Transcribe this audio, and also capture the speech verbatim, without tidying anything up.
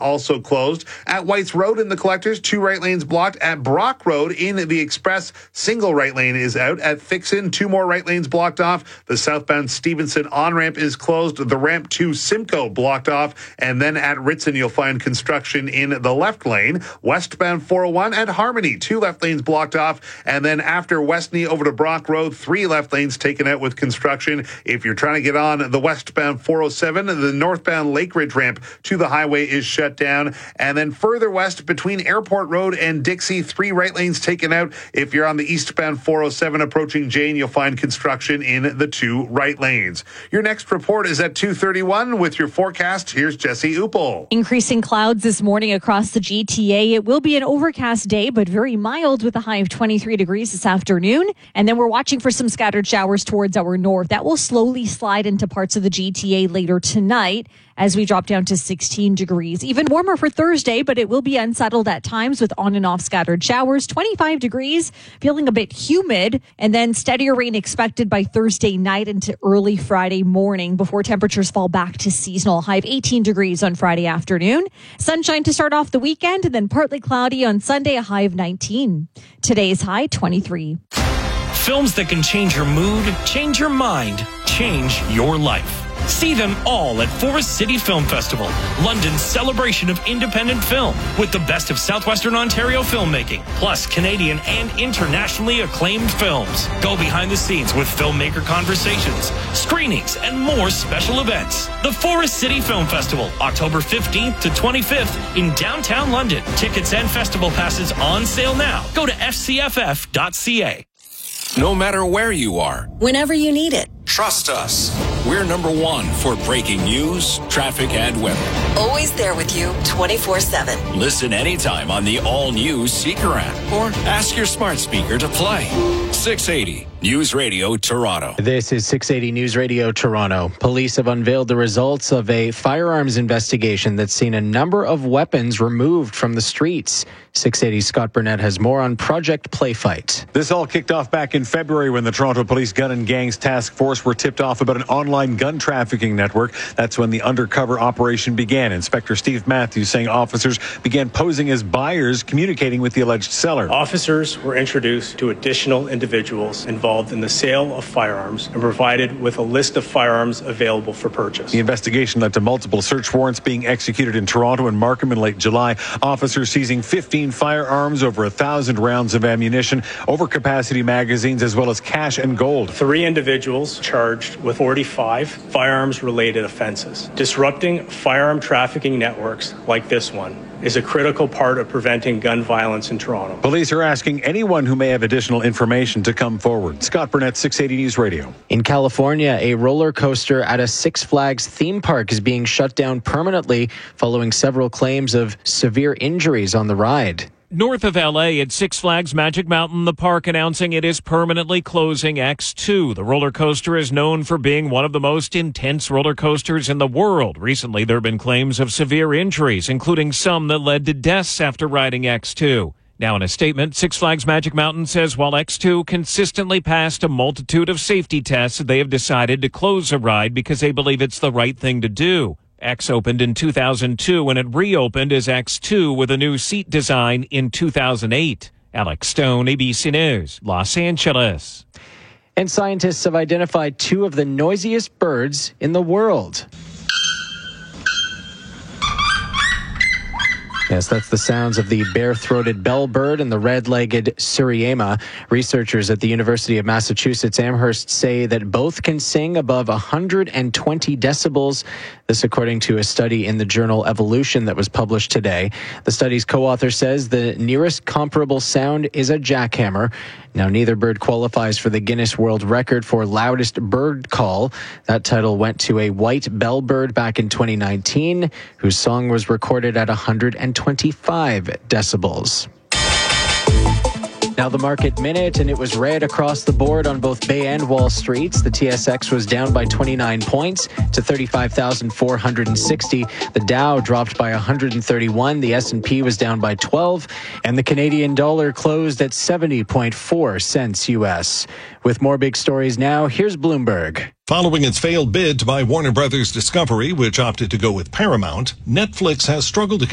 also closed. At White's Road in the Collectors, two right lanes blocked. At Brock Road in the Express, single right lane is out. At Fixin, two more right lanes blocked off. The southbound Stevenson on-ramp is closed. The ramp to Simcoe blocked off. And then at Ritson, you'll find construction in the left lane. Westbound four oh one at Harmony, two left lanes blocked off. And then after Westney over to Brock Road, three left lanes taken out with construction. If you're trying to get on the westbound four oh seven, the northbound Lake Ridge ramp to the highway is shut down. And then further west between Airport Road and Dixie, three right lanes taken out. If you're on the eastbound four oh seven approaching Jane, you'll find construction in the two right lanes. Your next report is at two thirty-one with your forecast. Here's Jesse Uppel. Increasing clouds this morning across the G T A. It will be an overcast day, but very mild with a high of twenty-three degrees this afternoon. And then we're watching for some scattered showers towards our north. That will slowly slide into parts of the G T A later tonight as we drop down to sixteen degrees. Even warmer for Thursday, but it will be unsettled at times with on and off scattered showers. twenty-five degrees, feeling a bit humid, and then steadier rain expected by Thursday night into early Friday morning before temperatures fall back to seasonal. High of eighteen degrees on Friday afternoon. Sunshine to start off the weekend, and then partly cloudy on Sunday, a high of nineteen. Today's high, twenty-three. Films that can change your mood, change your mind, change your life. See them all at Forest City Film Festival, London's celebration of independent film, with the best of Southwestern Ontario filmmaking, plus Canadian and internationally acclaimed films. Go behind the scenes with filmmaker conversations, screenings, and more special events. The Forest City Film Festival, October fifteenth to twenty-fifth in downtown London. Tickets and festival passes on sale now. Go to f c f f dot c a. No matter where you are, whenever you need it, trust us. We're number one for breaking news, traffic, and weather. Always there with you twenty-four seven. Listen anytime on the all-new Seeker app or ask your smart speaker to play. six eighty News Radio Toronto. This is six eighty News Radio Toronto. Police have unveiled the results of a firearms investigation that's seen a number of weapons removed from the streets. six eighty Scott Burnett has more on Project Playfight. This all kicked off back in February when the Toronto Police Gun and Gangs Task Force were tipped off about an online gun trafficking network. That's when the undercover operation began. Inspector Steve Matthews saying officers began posing as buyers, communicating with the alleged seller. Officers were introduced to additional individuals involved in the sale of firearms and provided with a list of firearms available for purchase. The investigation led to multiple search warrants being executed in Toronto and Markham in late July. Officers seizing fifteen firearms, over a thousand rounds of ammunition, overcapacity magazines, as well as cash and gold. Three individuals charged with forty-five firearms-related offenses. Disrupting firearm trafficking networks like this one is a critical part of preventing gun violence in Toronto. Police are asking anyone who may have additional information to come forward. Scott Burnett, six eighty News Radio. In California, a roller coaster at a Six Flags theme park is being shut down permanently following several claims of severe injuries on the ride. North of L A at Six Flags Magic Mountain, the park announcing it is permanently closing X two. The roller coaster is known for being one of the most intense roller coasters in the world. Recently, there have been claims of severe injuries, including some that led to deaths after riding X two. Now, in a statement, Six Flags Magic Mountain says while X two consistently passed a multitude of safety tests, they have decided to close the ride because they believe it's the right thing to do. X opened in two thousand two and it reopened as X two with a new seat design in two thousand eight. Alex Stone, A B C News, Los Angeles. And scientists have identified two of the noisiest birds in the world. Yes, that's the sounds of the bare-throated bellbird and the red-legged Suriema. Researchers at the University of Massachusetts Amherst say that both can sing above one hundred twenty decibels. This according to a study in the journal Evolution that was published today. The study's co-author says the nearest comparable sound is a jackhammer. Now, neither bird qualifies for the Guinness World Record for loudest bird call. That title went to a white bellbird back in twenty nineteen, whose song was recorded at one hundred twenty-five decibels. Now the market minute, and it was red across the board on both Bay and Wall Streets. The T S X was down by twenty-nine points to thirty-five thousand four hundred sixty. The Dow dropped by one hundred thirty-one. The S and P was down by twelve. And the Canadian dollar closed at seventy point four cents U S. With more big stories now, here's Bloomberg. Following its failed bid to buy Warner Brothers Discovery, which opted to go with Paramount, Netflix has struggled to